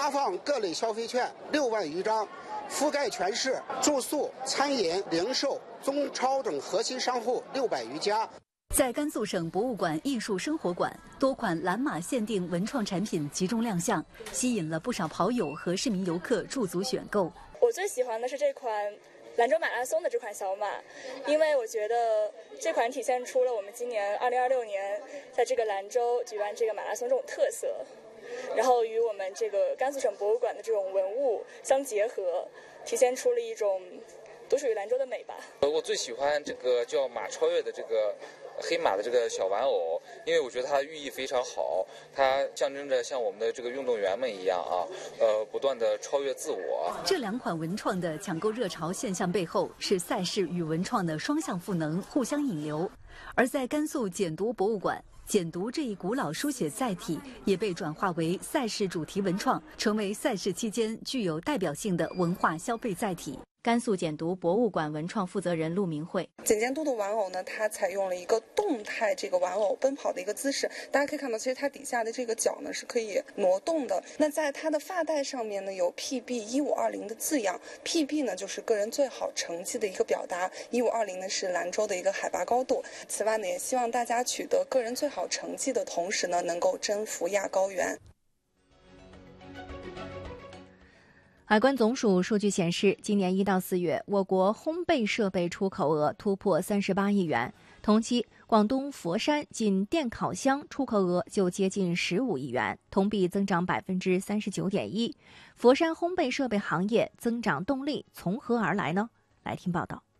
发放各类消费券6万余张，覆盖全市住宿、餐饮、零售、中超等核心商户600余家。 在甘肃省博物馆艺术生活馆，多款蓝马限定文创产品集中亮相，吸引了不少跑友和市民游客驻足选购。 我最喜欢的是这款兰州马拉松的这款小马，因为我觉得这款体现出了我们今年2026年在这个兰州举办这个马拉松这种特色，然后与我们这个甘肃省博物馆的这种文物相结合，体现出了一种独属于兰州的美吧。 我最喜欢这个叫马超越的这个黑马的这个小玩偶，因为我觉得它的寓意非常好，它象征着像我们的这个运动员们一样不断的超越自我。 这2款文创的抢购热潮现象背后，是赛事与文创的双向赋能，互相引流。而在甘肃简读博物馆，简读这一古老书写载体也被转化为赛事主题文创，成为赛事期间具有代表性的文化消费载体。甘肃简读博物馆文创负责人陆明慧： 简监督的玩偶呢，它采用了一个动态这个玩偶奔跑的一个姿势，大家可以看到，其实它底下的这个脚呢是可以挪动的。那在它的发带上面呢有 PB1520的字样 ，PB 呢就是个人最好成绩的一个表达，1520呢是兰州的一个海拔高度。此外呢，也希望大家取得个人最好成绩的同时呢，能够征服亚高原。 海关总署数据显示，今年1到4月，我国烘焙设备出口额突破38亿元。同期，广东佛山仅电烤箱出口额就接近15亿元，同比增长39.1%。佛山烘焙设备行业增长动力从何而来呢？来听报道。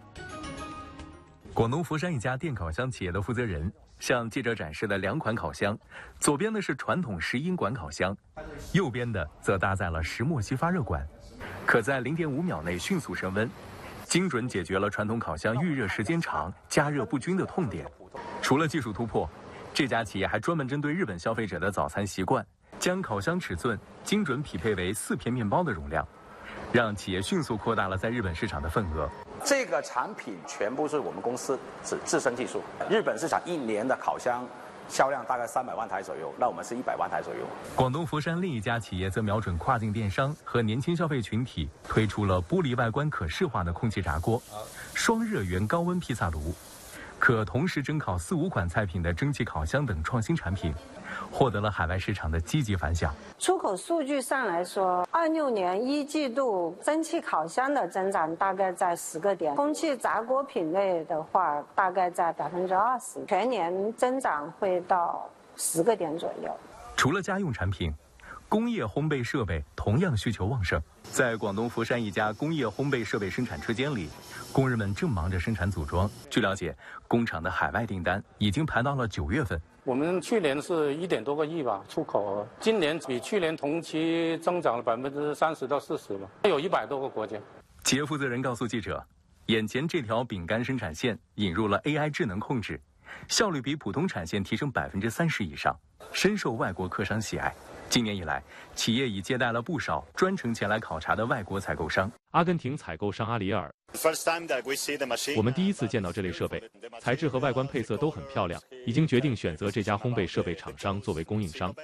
广东佛山一家电烤箱企业的负责人向记者展示了2款烤箱，左边的是传统10英管烤箱，右边的则搭载了石墨烯发热管，可在0.5秒内迅速升温，精准解决了传统烤箱预热时间长、加热不均的痛点。除了技术突破，这家企业还专门针对日本消费者的早餐习惯，将烤箱尺寸精准匹配为4片面包的容量，让企业迅速扩大了在日本市场的份额。 这个产品全部是我们公司自身技术，日本市场1年的烤箱销量大概300万台左右，那我们是100万台左右。 广东佛山另一家企业则瞄准跨境电商和年轻消费群体，推出了玻璃外观可视化的空气炸锅、双热源高温披萨炉，可同时蒸烤4、5款菜品的蒸汽烤箱等创新产品，获得了海外市场的积极反响。 出口数据上来说，26年1季度蒸汽烤箱的增长大概在10个点，空气炸锅品类的话大概在20%，全年增长会到10个点左右。 除了家用产品，工业烘焙设备同样需求旺盛。在广东佛山一家工业烘焙设备生产车间里，工人们正忙着生产组装。据了解，工厂的海外订单已经排到了9月份。 我们去年是1点多个亿吧，出口，今年比去年同期增长了30%到40%吧，有100多个国家。 企业负责人告诉记者，眼前这条饼干生产线引入了 AI 智能控制，效率比普通产线提升30%以上，深受外国客商喜爱。今年以来，企业已接待了不少专程前来考察的外国采购商。 阿根廷采购商阿里尔，我们第一次见到这类设备，材质和外观配色都很漂亮，已经决定选择这家烘焙设备厂商作为供应商。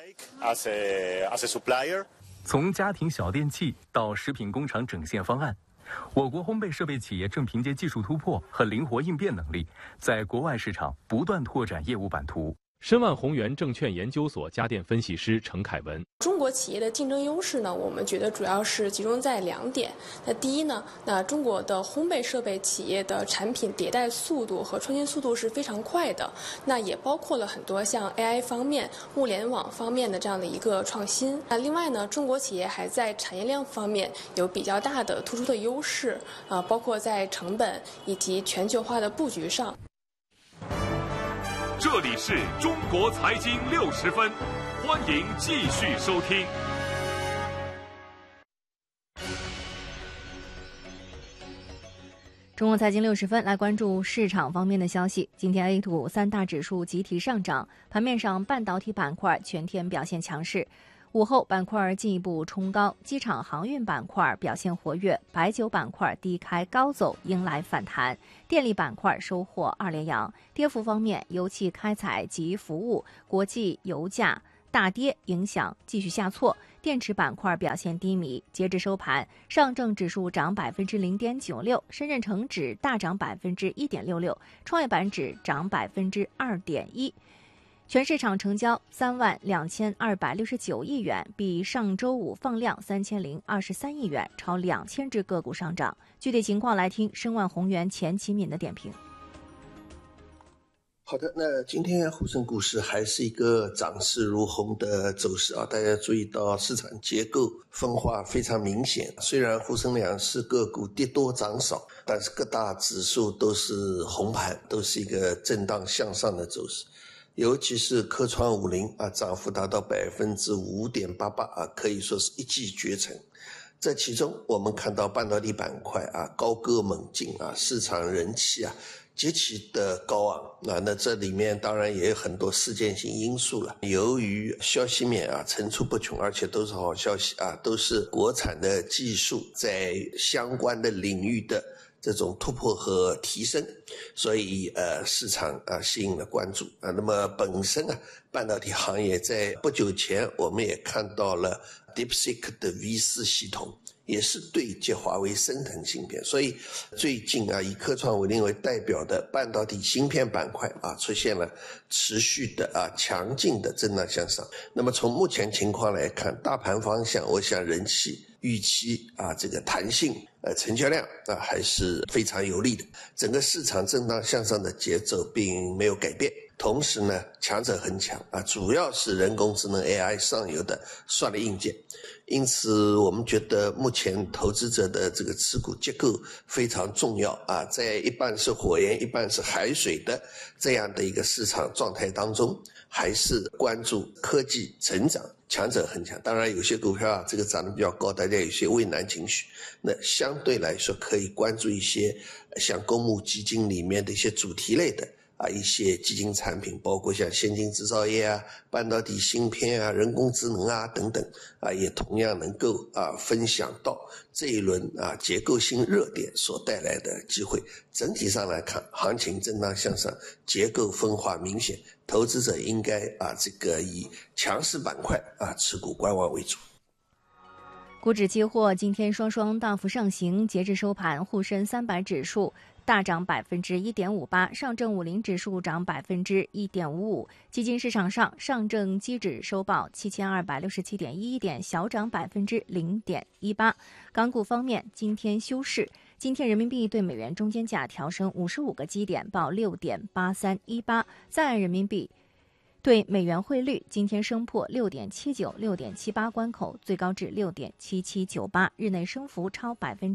从家庭小电器到食品工厂整线方案，我国烘焙设备企业正凭借技术突破和灵活应变能力，在国外市场不断拓展业务版图。 申万宏源证券研究所家电分析师程凯文： 中国企业的竞争优势呢，我们觉得主要是集中在2点。那第一呢，那中国的烘焙设备企业的产品迭代速度和创新速度是非常快的，那也包括了很多像 AI 方面、物联网方面的这样的一个创新。那另外呢，中国企业还在产业链方面有比较大的突出的优势，包括在成本以及全球化的布局上。 这里是中国财经60分，欢迎继续收听。 中国财经60分来关注市场方面的消息。今天 A 股3大指数集体上涨，盘面上半导体板块全天表现强势。午后板块进一步冲高，机场航运板块表现活跃，白酒板块低开高走，迎来反弹，电力板块收获2连阳。跌幅方面，油气开采及服务、国际油价、 大跌影响继续下挫，电池板块表现低迷。截至收盘，上证指数涨0.96%，深圳成指大涨1.66%，创业板指涨2.1%。全市场成交32269亿元，比上周五放量3023亿元，超2000只个股上涨。具体情况来听申万宏源钱其敏的点评。 好的，那今天沪深股市还是一个涨势如虹的走势啊！大家注意到市场结构分化非常明显，虽然沪深两市个股跌多涨少，但是各大指数都是红盘，都是一个震荡向上的走势。尤其是科创50啊，涨幅达到5.88%啊，可以说是一骑绝尘。这其中我们看到半导体板块啊高歌猛进啊，市场人气啊极其的高昂。那这里面当然也有很多事件性因素了，由于消息面啊层出不穷，而且都是好消息啊，都是国产的技术在相关的领域的这种突破和提升，所以市场吸引了关注啊。那么本身半导体行业在不久前我们也看到了 DeepSeek 的 V4 系统，也是对接华为升腾芯片，所以最近以科创50为代表的半导体芯片板块出现了持续的强劲的震荡向上。那么从目前情况来看，大盘方向我想人气预期这个弹性成交量还是非常有利的，整个市场震荡向上的节奏并没有改变。同时呢，强者恒强主要是人工智能 AI 上游的算力硬件。因此我们觉得目前投资者的这个持股结构非常重要在一半是火焰一半是海水的这样的一个市场状态当中，还是关注科技成长，强者恒强。当然有些股票这个涨得比较高，大家有些畏难情绪，那相对来说可以关注一些像公募基金里面的一些主题类的一些基金产品，包括像先进制造业半导体芯片人工智能等等也同样能够分享到这一轮结构性热点所带来的机会。整体上来看，行情震荡向上，结构分化明显，投资者应该这个以强势板块持股观望为主。 股指期货今天双双大幅上行，截至收盘，沪深300指数大涨1.58%，上证50指数涨1.55%。基金市场上，上证期指收报7267.11点，小涨0.18%。港股方面，今天休市。今天人民币对美元中间价调升55个基点，报6.8318。在岸人民币对美元汇率今天升破6.79、6.78关口，最高至6.7798，日内升幅超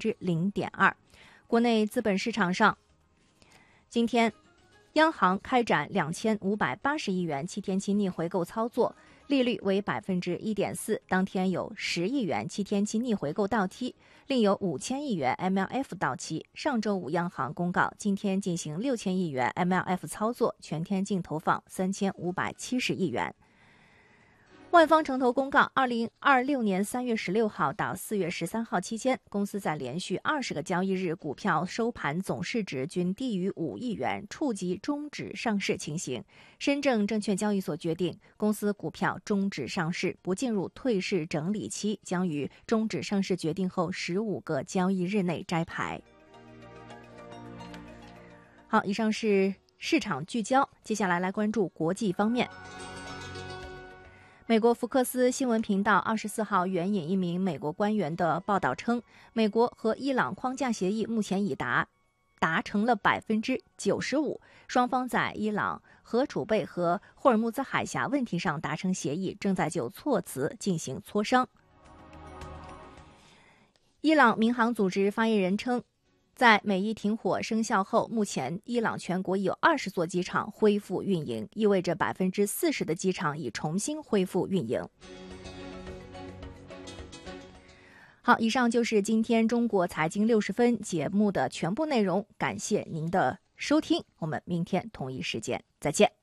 0.2%。国内资本市场上，今天央行开展2580亿元7天期逆回购操作，利率为1.4%，当天有10亿元7天期逆回购到期，另有5000亿元 MLF 到期。上周五央行公告，今天进行6000亿元 MLF 操作，全天净投放3570亿元。万方城投公告，2026年3月16号到4月13号期间，公司在连续20个交易日股票收盘总市值均低于5亿元，触及终止上市情形。深圳证券交易所决定，公司股票终止上市，不进入退市整理期，将于终止上市决定后15个交易日内摘牌。好，以上是市场聚焦，接下来关注国际方面。美国福克斯新闻频道24号援引一名美国官员的报道称，美国和伊朗框架协议目前已达成了95%，双方在伊朗核储备和霍尔木兹海峡问题上达成协议，正在就措辞进行磋商。伊朗民航组织发言人称，在美伊停火生效后，目前伊朗全国已有20座机场恢复运营，意味着40%的机场已重新恢复运营。好，以上就是今天中国财经60分节目的全部内容，感谢您的收听，我们明天同一时间再见。